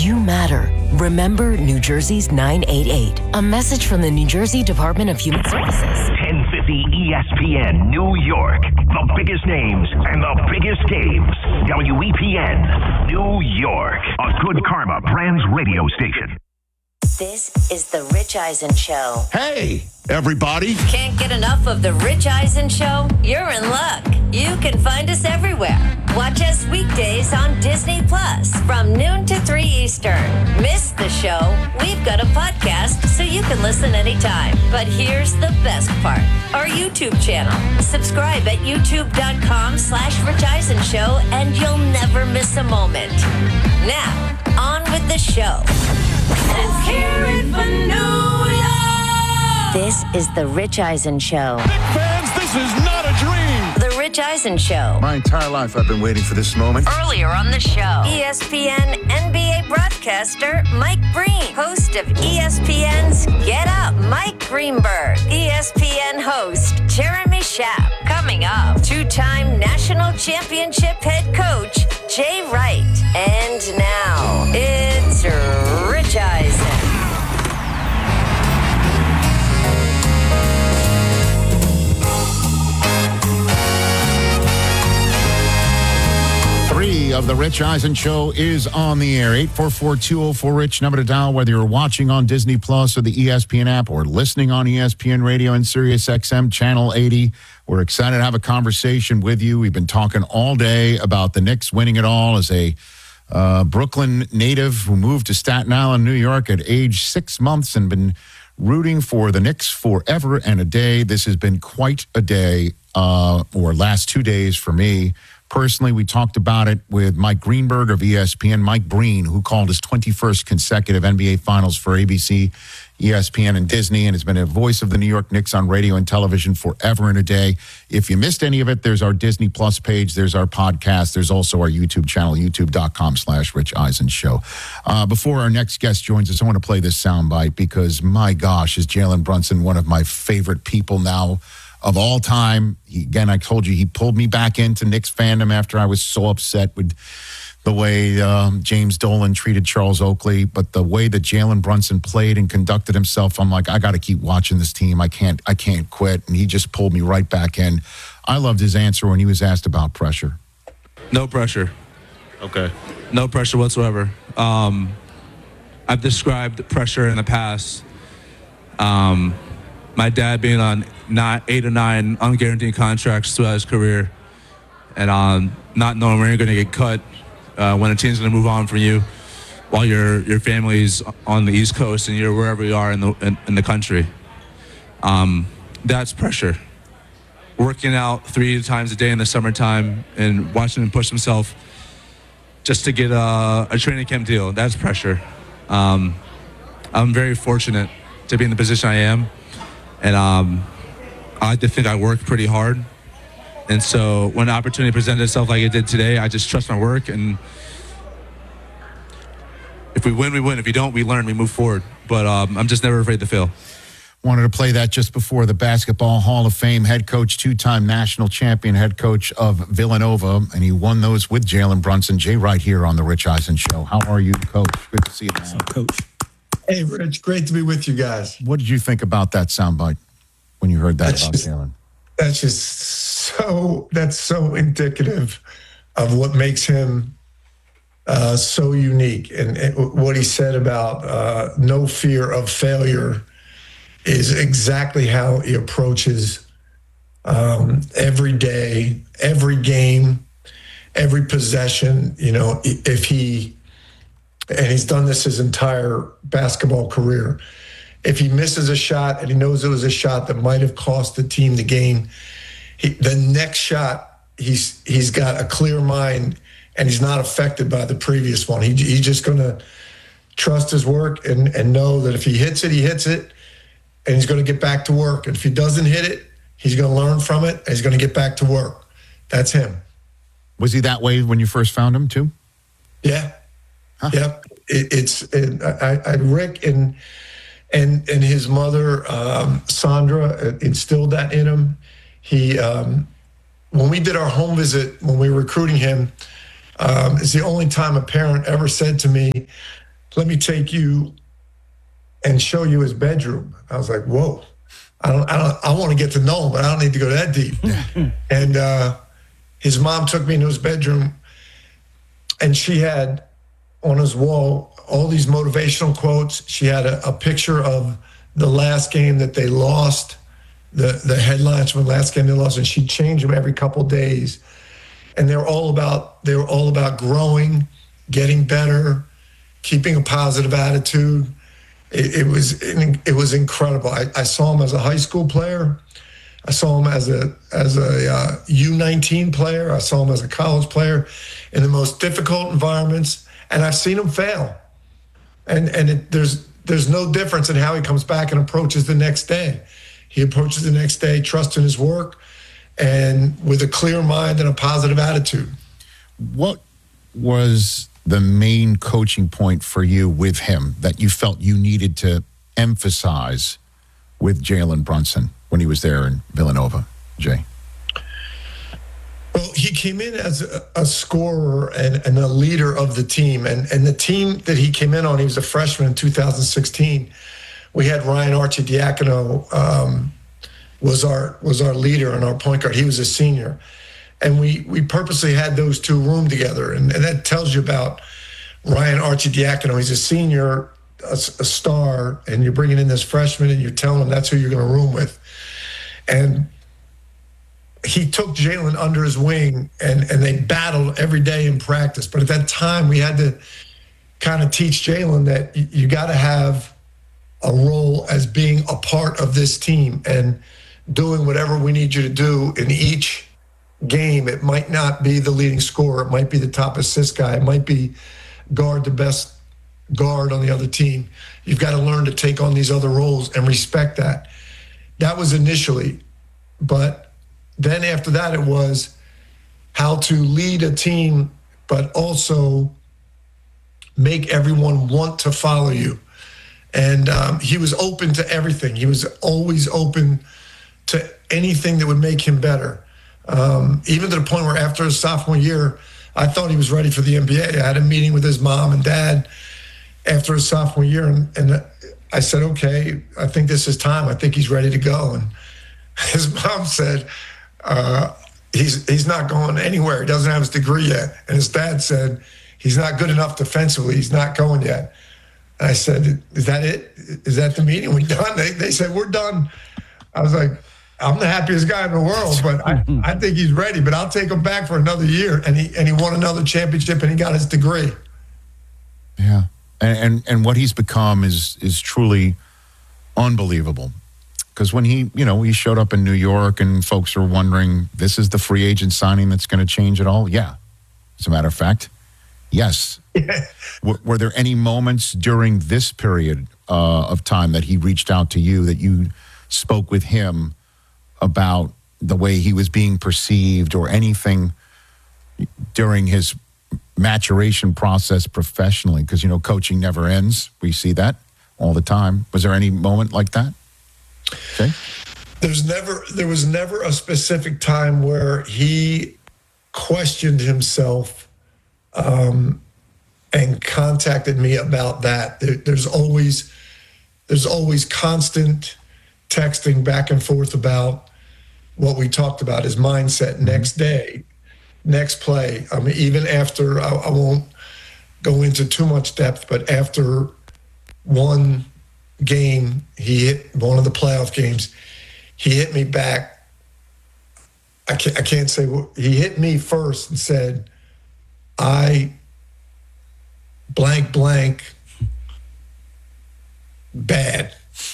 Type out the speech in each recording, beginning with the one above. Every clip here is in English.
You matter. Remember New Jersey's 988. A message from the New Jersey Department of Human Services. 1050 ESPN New York. The biggest names and the biggest games. WEPN New York. A Good Karma Brands radio station. This is The Rich Eisen Show. Hey, everybody. Can't get enough of The Rich Eisen Show? You're in luck. You can find us everywhere. Watch us weekdays on Disney Plus from noon to 3 Eastern. Miss the show? We've got a podcast so you can listen anytime. But here's the best part. Our YouTube channel. Subscribe at youtube.com/Rich Eisen Show and you'll never miss a moment. Now, on with the show. Let's hear it for New York! This is The Rich Eisen Show. Big fans, this is not a dream. The Rich Eisen Show. My entire life I've been waiting for this moment. Earlier on the show, ESPN NBA broadcaster Mike Breen, host of ESPN's Get Up, Mike Greenberg, ESPN host Jeremy Schaap. Coming up, two-time national championship head coach Jay Wright. And now, it's Rich Eisen. Of the Rich Eisen Show is on the air. 844-204-RICH, number to dial, whether you're watching on Disney Plus or the ESPN app or listening on ESPN Radio and Sirius XM Channel 80. We're excited to have a conversation with you. We've been talking all day about the Knicks winning it all as a Brooklyn native who moved to Staten Island, New York at age 6 months and been rooting for the Knicks forever and a day. This has been quite a day, or last 2 days for me. Personally, we talked about it with Mike Greenberg of ESPN, Mike Breen, who called his 21st consecutive NBA Finals for ABC, ESPN, and Disney, and has been a voice of the New York Knicks on radio and television forever and a day. If you missed any of it, there's our Disney Plus page. There's our podcast. There's also our YouTube channel, youtube.com/Rich Eisen Show. Before our next guest joins us, I want to play this soundbite because, my gosh, is Jalen Brunson one of my favorite people now of all time. Again, I told you he pulled me back into Knicks fandom after I was so upset with the way James Dolan treated Charles Oakley. But the way that Jalen Brunson played and conducted himself, I'm like, I got to keep watching this team. I can't quit. And he just pulled me right back in. I loved his answer when he was asked about pressure. No pressure. Okay. No pressure whatsoever. I've described pressure in the past. My dad being on 8 or 9 unguaranteed contracts throughout his career, and not knowing when you're going to get cut, when a team's going to move on from you, while your family's on the East Coast and you're wherever you are in the country. That's pressure. Working out 3 times a day in the summertime and watching him push himself just to get a training camp deal. That's pressure. I'm very fortunate to be in the position I am. And I like to think I work pretty hard. And so when the opportunity presented itself like it did today, I just trust my work. And if we win, we win. If we don't, we learn, we move forward. But I'm just never afraid to fail. Wanted to play that just before the Basketball Hall of Fame head coach, 2-time national champion head coach of Villanova. And he won those with Jalen Brunson. Jay Wright here on the Rich Eisen Show. How are you, Coach? Good to see you, man. Coach. Hey, Rich, great to be with you guys. What did you think about that soundbite when you heard that about Jalen? That's so indicative of what makes him so unique. And what he said about no fear of failure is exactly how he approaches every day, every game, every possession. You know, and he's done this his entire basketball career. If he misses a shot and he knows it was a shot that might have cost the team the game, the next shot, he's got a clear mind and he's not affected by the previous one. He's just going to trust his work and know that if he hits it, he hits it, and he's going to get back to work. And if he doesn't hit it, he's going to learn from it and he's going to get back to work. That's him. Was he that way when you first found him too? Yeah. Huh. Yep. Rick and his mother, Sandra, instilled that in him. He, when we did our home visit, when we were recruiting him, it's the only time a parent ever said to me, let me take you and show you his bedroom. I was like, whoa, I want to get to know him, but I don't need to go that deep. And his mom took me into his bedroom, and she had on his wall all these motivational quotes. She had a picture of the last game that they lost, the headlines from the last game they lost, and she'd change them every couple of days. And they were all about growing, getting better, keeping a positive attitude. It was incredible. I saw him as a high school player. I saw him as a U19 player. I saw him as a college player in the most difficult environments, and I've seen him fail. And there's no difference in how he comes back and approaches the next day. He approaches the next day trusting his work and with a clear mind and a positive attitude. What was the main coaching point for you with him that you felt you needed to emphasize with Jalen Brunson when he was there in Villanova, Jay? Well, he came in as a scorer and a leader of the team. And the team that he came in on, he was a freshman in 2016. We had Ryan Arcidiacono was our leader and our point guard. He was a senior. And we purposely had those two room together. And that tells you about Ryan Arcidiacono. He's a senior, a star, and you're bringing in this freshman and you're telling him that's who you're going to room with. And he took Jalen under his wing and they battled every day in practice. But at that time, we had to kind of teach Jalen that you got to have a role as being a part of this team and doing whatever we need you to do in each game. It might not be the leading scorer. It might be the top assist guy. It might be guard the best guard on the other team. You've got to learn to take on these other roles and respect that. That was initially. But then after that, it was how to lead a team, but also make everyone want to follow you. And he was open to everything. He was always open to anything that would make him better. Even to the point where after his sophomore year, I thought he was ready for the NBA. I had a meeting with his mom and dad after his sophomore year, and I said, okay, I think this is time. I think he's ready to go. And his mom said, he's not going anywhere. He doesn't have his degree yet. And his dad said, he's not good enough defensively. He's not going yet. And I said, is that it? Is that the meeting? We done? They said, we're done. I was like, I'm the happiest guy in the world, but I think he's ready. But I'll take him back for another year. And he won another championship and he got his degree. Yeah. And what he's become is truly unbelievable. Because when he showed up in New York and folks are wondering, this is the free agent signing that's going to change it all? Yeah. As a matter of fact, yes. Yeah. Were there any moments during this period of time that he reached out to you, that you spoke with him about the way he was being perceived or anything during his maturation process professionally? Because, coaching never ends. We see that all the time. Was there any moment like that? Okay. There was never a specific time where he questioned himself and contacted me about that. There's always constant texting back and forth about what we talked about, his mindset, next day, next play. I mean, even after, I won't go into too much depth, but after one game, he hit one of the playoff games, he hit me back. I can't say what, he hit me first and said, I blank bad.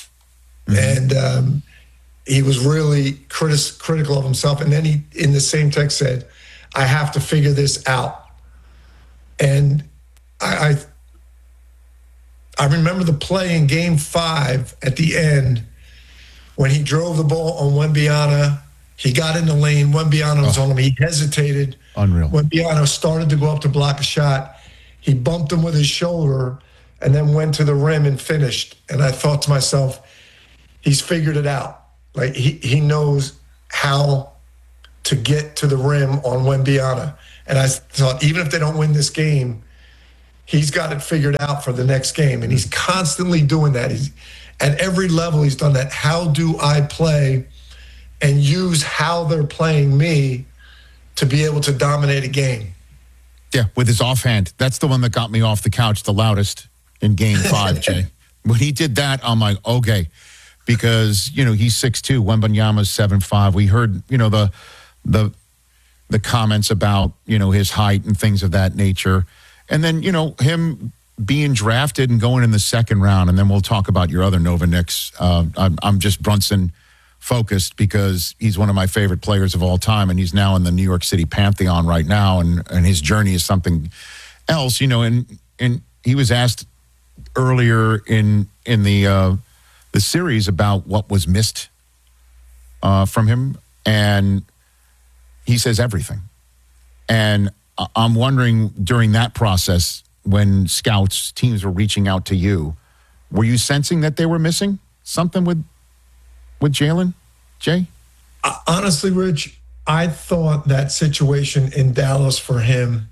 And he was really critical of himself. And then he, in the same text, said, I have to figure this out. And I remember the play in Game 5 at the end when he drove the ball on Wembanyama. He got in the lane. Wembanyama was on him. He hesitated. Unreal. Wembanyama started to go up to block a shot. He bumped him with his shoulder and then went to the rim and finished. And I thought to myself, he's figured it out. Like he knows how to get to the rim on Wembanyama. And I thought, even if they don't win this game, he's got it figured out for the next game. And he's constantly doing that. He's at every level, he's done that. How do I play and use how they're playing me to be able to dominate a game? Yeah, with his offhand. That's the one that got me off the couch the loudest in Game 5, Jay. When he did that, I'm like, okay. Because, he's 6'2", Wembanyama's 7'5". We heard, the comments about, his height and things of that nature. And then, him being drafted and going in the second round. And then we'll talk about your other Nova Knicks. I'm just Brunson focused because he's one of my favorite players of all time, and he's now in the New York City Pantheon right now, and his journey is something else, and he was asked earlier in the series about what was missed from him, and he says everything. And I'm wondering, during that process, when scouts, teams were reaching out to you, were you sensing that they were missing something with Jalen, Jay? Honestly, Rich, I thought that situation in Dallas for him,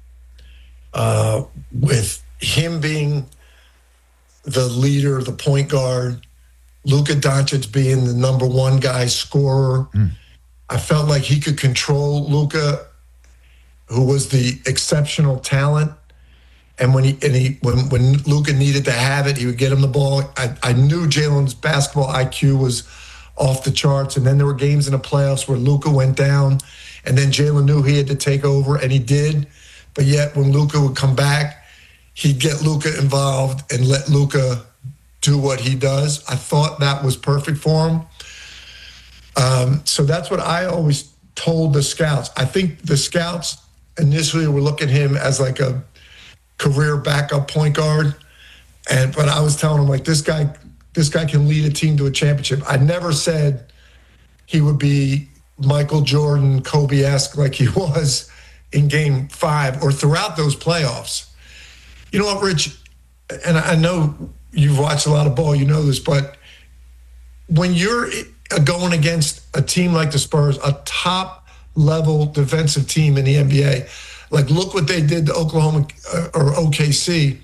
with him being the leader, the point guard, Luka Doncic being the number one guy scorer, I felt like he could control Luka, who was the exceptional talent. And when Luka needed to have it, he would get him the ball. I knew Jalen's basketball IQ was off the charts. And then there were games in the playoffs where Luka went down, and then Jalen knew he had to take over, and he did. But yet when Luka would come back, he'd get Luka involved and let Luka do what he does. I thought that was perfect for him. So that's what I always told the scouts. I think the scouts initially were looking at him as like a career backup point guard. But I was telling him, like, this guy can lead a team to a championship. I never said he would be Michael Jordan, Kobe-esque like he was in Game 5 or throughout those playoffs. You know what, Rich? And I know you've watched a lot of ball, you know this, but when you're going against a team like the Spurs, a top-level defensive team in the NBA, like, look what they did to Oklahoma or OKC.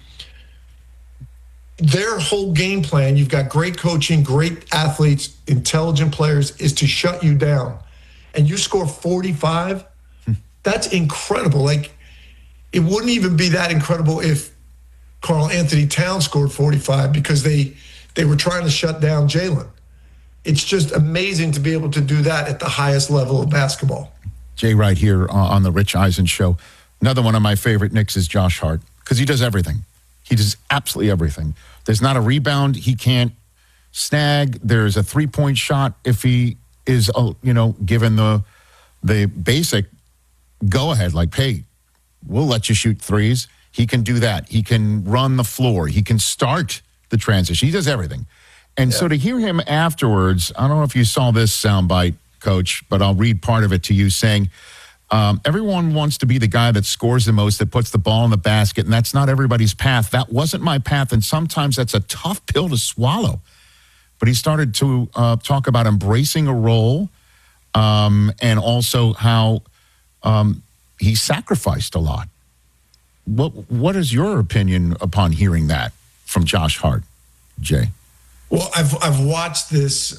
Their whole game plan, you've got great coaching, great athletes, intelligent players, is to shut you down. And you score 45, that's incredible. Like, it wouldn't even be that incredible if Karl Anthony Towns scored 45 because they were trying to shut down Jalen. It's just amazing to be able to do that at the highest level of basketball. Jay, right here on the Rich Eisen Show. Another one of my favorite Knicks is Josh Hart, because he does everything. He does absolutely everything. There's not a rebound he can't snag. There's a three-point shot if he is, given the basic go-ahead, like, hey, we'll let you shoot threes. He can do that. He can run the floor. He can start the transition. He does everything. And so to hear him afterwards, I don't know if you saw this soundbite, Coach, but I'll read part of it to you, saying, everyone wants to be the guy that scores the most, that puts the ball in the basket, and that's not everybody's path. That wasn't my path, and sometimes that's a tough pill to swallow. But he started to talk about embracing a role, and also how he sacrificed a lot. What is your opinion upon hearing that from Josh Hart, Jay? Well, I've watched this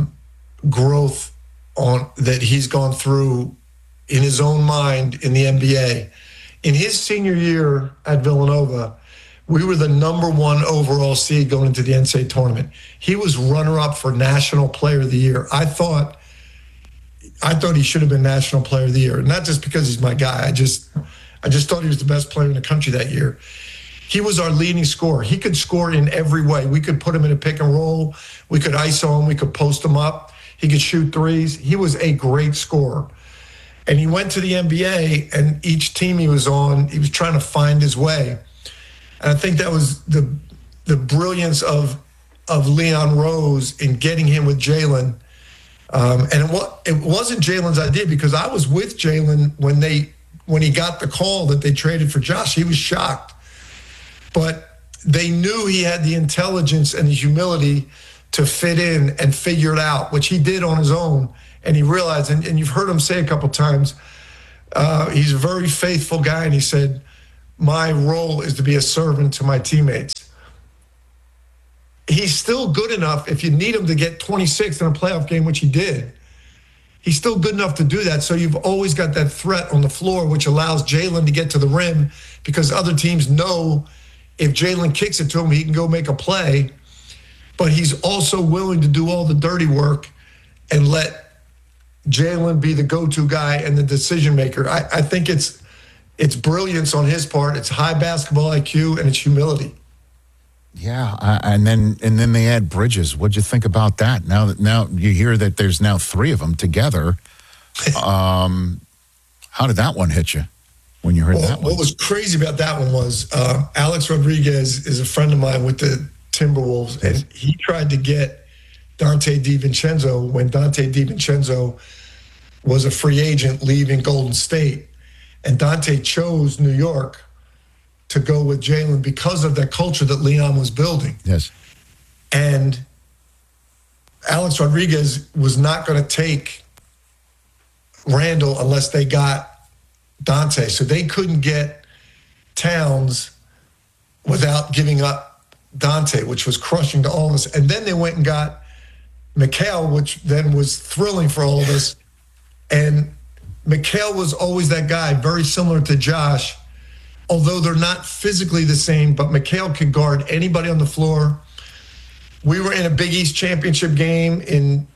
growth that he's gone through in his own mind in the NBA. In his senior year at Villanova, we were the number one overall seed going into the NCAA tournament. He was runner-up for National Player of the Year. I thought he should have been National Player of the Year, not just because he's my guy. I just thought he was the best player in the country that year. He was our leading scorer. He could score in every way. We could put him in a pick and roll. We could ISO him. We could post him up. He could shoot threes. He was a great scorer. And he went to the NBA, and each team he was on, he was trying to find his way. And I think that was the brilliance of Leon Rose in getting him with Jalen. And it wasn't Jalen's idea, because I was with Jalen when he got the call that they traded for Josh. He was shocked. But they knew he had the intelligence and the humility to fit in and figure it out, which he did on his own. And he realized, and you've heard him say a couple times, he's a very faithful guy. And he said, my role is to be a servant to my teammates. He's still good enough if you need him to get 26 in a playoff game, which he did. He's still good enough to do that. So you've always got that threat on the floor, which allows Jalen to get to the rim because other teams know if Jalen kicks it to him, he can go make a play. But he's also willing to do all the dirty work and let Jalen be the go-to guy and the decision maker. I think it's brilliance on his part. It's high basketball IQ and it's humility. Yeah, and then they add Bridges. What'd you think about that? Now you hear that there's now 3 of them together. How did that one hit you when you heard that one? What was crazy about that one was Alex Rodriguez is a friend of mine with the Timberwolves, and he tried to get Dante DiVincenzo when Dante DiVincenzo was a free agent leaving Golden State. And Dante chose New York to go with Jalen because of that culture that Leon was building. Yes. And Alex Rodriguez was not going to take Randall unless they got Dante. So they couldn't get Towns without giving up Dante, which was crushing to all of us. And then they went and got Mikal, which then was thrilling for all of us. And Mikal was always that guy, very similar to Josh, although they're not physically the same, but Mikal could guard anybody on the floor. We were in a Big East championship game in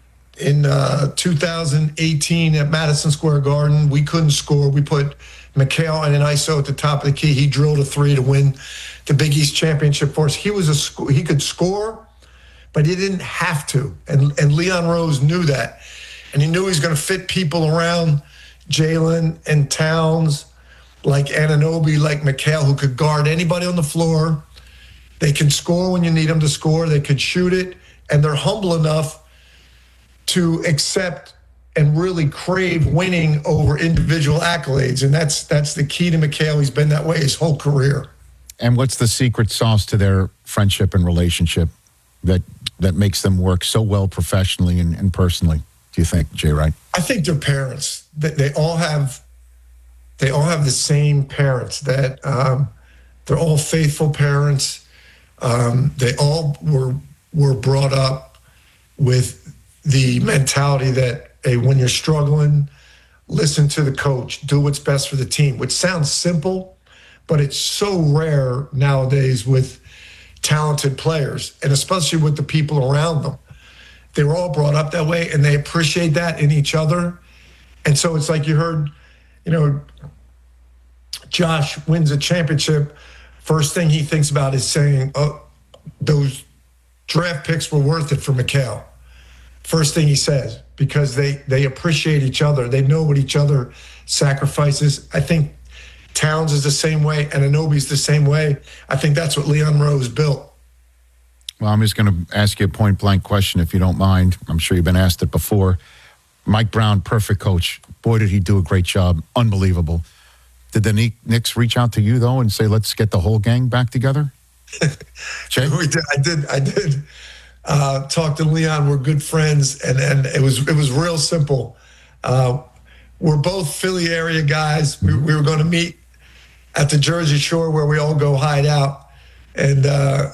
2018 at Madison Square Garden. We couldn't score. We put Mikal in an ISO at the top of the key. He drilled a 3 to win the Big East championship for us. He could score, but he didn't have to. And Leon Rose knew that. And he knew he was going to fit people around Jalen and Towns, like Anunoby, like Mikal, who could guard anybody on the floor. They can score when you need them to score. They could shoot it. And they're humble enough to accept and really crave winning over individual accolades. And that's the key to Mikal. He's been that way his whole career. And what's the secret sauce to their friendship and relationship that makes them work so well professionally and personally, do you think, Jay Wright? I think their parents. They all have the same parents. That they're all faithful parents. They all were brought up with the mentality that, hey, when you're struggling, listen to the coach, do what's best for the team, which sounds simple, but it's so rare nowadays with talented players, and especially with the people around them. They were all brought up that way, and they appreciate that in each other. And so it's like you heard, Josh wins a championship. First thing he thinks about is saying, oh, those draft picks were worth it for Mikal. First thing he says, because they appreciate each other. They know what each other sacrifices. I think Towns is the same way, and Anunoby's the same way. I think that's what Leon Rose built. Well, I'm just going to ask you a point-blank question, if you don't mind. I'm sure you've been asked it before. Mike Brown, perfect coach. Boy, did he do a great job. Unbelievable. Did the Knicks reach out to you, though, and say, let's get the whole gang back together? Jay? We did. I did talk to Leon. We're good friends, and it was real simple. We're both Philly area guys. We were going to meet at the Jersey Shore where we all go hide out. And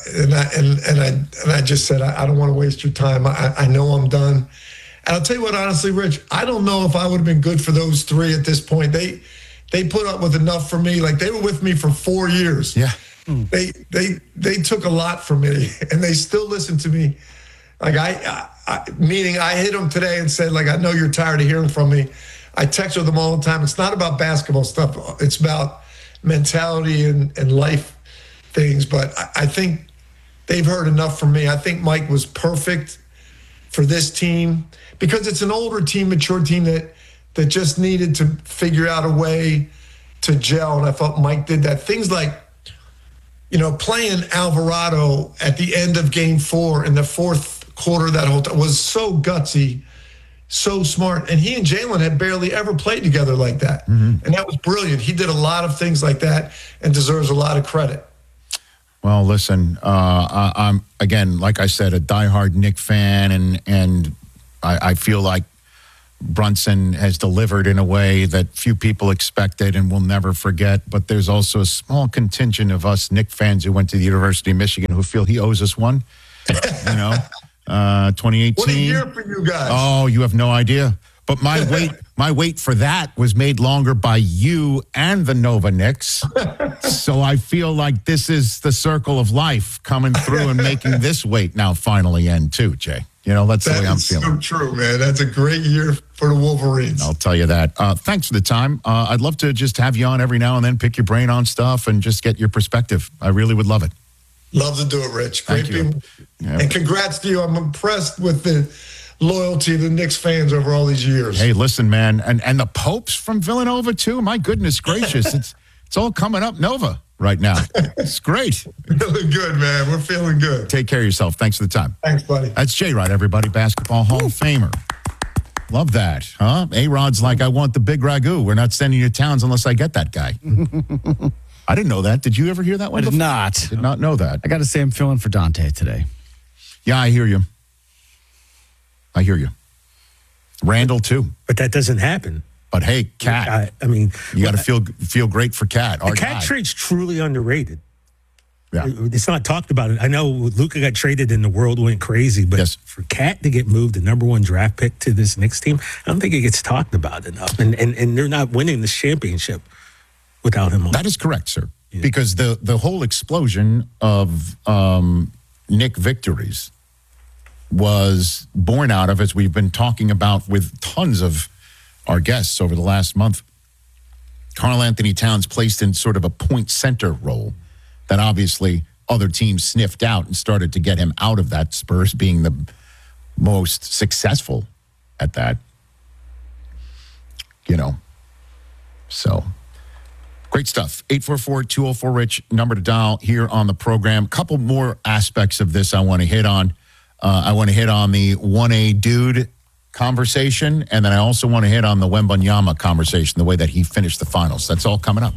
I just said, I don't want to waste your time. I know I'm done. And I'll tell you what, honestly, Rich, I don't know if I would have been good for those 3 at this point. They put up with enough for me. Like, they were with me for 4 years. Yeah. They took a lot from me, and they still listen to me. Like, meaning I hit them today and said, like, I know you're tired of hearing from me. I text with them all the time. It's not about basketball stuff. It's about mentality and life things. But I think they've heard enough from me. I think Mike was perfect for this team because it's an older team, mature team that just needed to figure out a way to gel. And I thought Mike did that. Things like, playing Alvarado at the end of game 4 in the fourth quarter, that whole time was so gutsy, so smart. And he and Jalen had barely ever played together like that. Mm-hmm. And that was brilliant. He did a lot of things like that and deserves a lot of credit. Well, listen, I'm, again, like I said, a diehard Knick fan, and I feel like Brunson has delivered in a way that few people expected and will never forget. But there's also a small contingent of us Knick fans who went to the University of Michigan who feel he owes us one. 2018. What a year for you guys. Oh, you have no idea. But my wait for that was made longer by you and the Nova Knicks. So I feel like this is the circle of life coming through and making this wait now finally end too, Jay. That's the way I'm feeling. That's so true, man. That's a great year for the Wolverines. I'll tell you that. Thanks for the time. I'd love to just have you on every now and then, pick your brain on stuff and just get your perspective. I really would love it. Love to do it, Rich. Great Thank you. people. And congrats to you. I'm impressed with the loyalty of the Knicks fans over all these years. Hey, listen, man. And the Popes from Villanova, too. My goodness gracious. It's all coming up Nova right now. It's great. Feeling good, man. We're feeling good. Take care of yourself. Thanks for the time. Thanks, buddy. That's J-Rod, everybody. Basketball Hall of Famer. Love that, huh? A-Rod's like, I want the big ragu. We're not sending you to Towns unless I get that guy. I didn't know that. Did you ever hear that one? I did not. Did not know that. I got to say I'm feeling for Dante today. Yeah, I hear you. Randall, too. But that doesn't happen. But hey, Cat. I mean, you got to feel great for Cat. The Cat trade's truly underrated. Yeah. It's not talked about. I know Luka got traded and the world went crazy, but for Cat to get moved, the number one draft pick to this Knicks team, I don't think it gets talked about enough. And they're not winning this championship without him on. That is correct, sir. Yeah. Because the whole explosion of Knick victories was born out of, as we've been talking about with tons of our guests over the last month, Karl Anthony Towns placed in sort of a point center role that obviously other teams sniffed out and started to get him out of that, Spurs being the most successful at that. So great stuff. 844-204-RICH, number to dial here on the program. Couple more aspects of this I want to hit on. I want to hit on the 1A dude conversation, and then I also want to hit on the Wembanyama conversation, the way that he finished the finals. That's all coming up.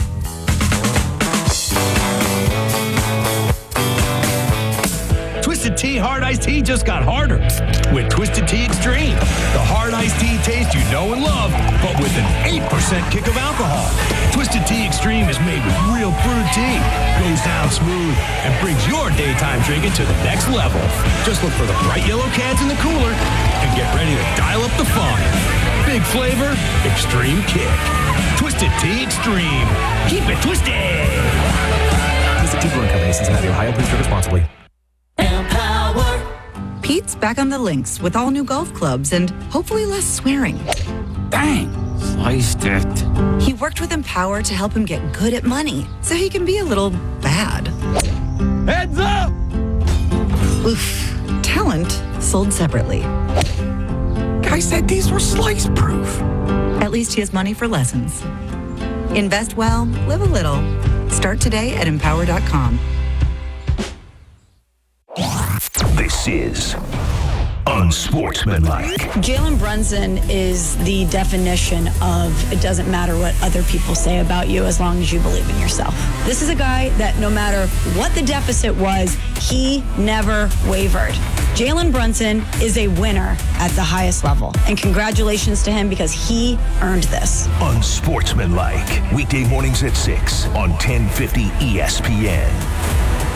Twisted Tea Hard Iced Tea just got harder with Twisted Tea Extreme. The hard iced tea taste you know and love, but with an 8% kick of alcohol. Twisted Tea Extreme is made with real brewed tea, goes down smooth, and brings your daytime drinking to the next level. Just look for the bright yellow cans in the cooler and get ready to dial up the fun. Big flavor, extreme kick. Twisted Tea Extreme. Keep it twisted. Twisted Tea Brewing Company, Cincinnati, Ohio. Please drink responsibly. Pete's back on the links with all new golf clubs and hopefully less swearing. Bang! Sliced it. He worked with Empower to help him get good at money so he can be a little bad. Heads up! Oof. Talent sold separately. Guy said these were slice proof. At least he has money for lessons. Invest well, live a little. Start today at empower.com. This is unsportsmanlike. Jalen Brunson is the definition of it doesn't matter what other people say about you as long as you believe in yourself. This is a guy that no matter what the deficit was, he never wavered. Jalen Brunson is a winner at the highest level. And congratulations to him because he earned this. Unsportsmanlike. Weekday mornings at 6 on 1050 ESPN.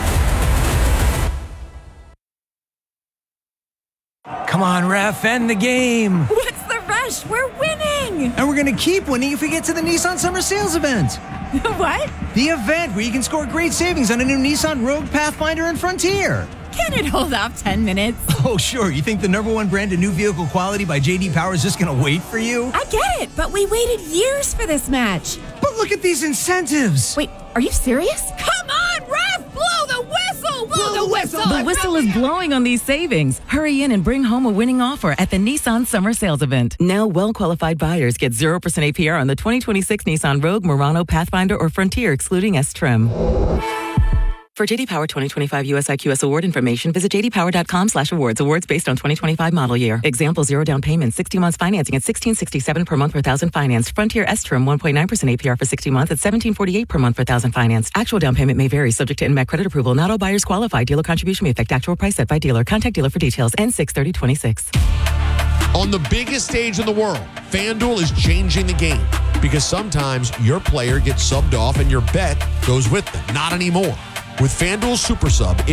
Come on, ref, end the game. What's the rush? We're winning. And we're going to keep winning if we get to the Nissan Summer Sales event. What? The event where you can score great savings on a new Nissan Rogue, Pathfinder, and Frontier. Can it hold off 10 minutes? Oh, sure. You think the #1 brand of new vehicle quality by J.D. Power is just going to wait for you? I get it, but we waited years for this match. But look at these incentives. Wait, are you serious? Come on, ref! Blow the whistle! Blow the whistle! The whistle is blowing on these savings. Hurry in and bring home a winning offer at the Nissan Summer Sales Event. Now, well-qualified buyers get 0% APR on the 2026 Nissan Rogue, Murano, Pathfinder, or Frontier, excluding S-Trim. For J.D. Power 2025 US IQS award information, visit jdpower.com/awards. Awards based on 2025 model year. Example, 0 down payment, 60 months financing at $1,667 per month per thousand financed. Frontier S-Trim 1.9% APR for 60 months at $1,748 per month per thousand financed. Actual down payment may vary, subject to NMAC credit approval. Not all buyers qualify. Dealer contribution may affect actual price set by dealer. Contact dealer for details. N6/30/26. On the biggest stage in the world, FanDuel is changing the game because sometimes your player gets subbed off and your bet goes with them. Not anymore. With FanDuel Super Sub,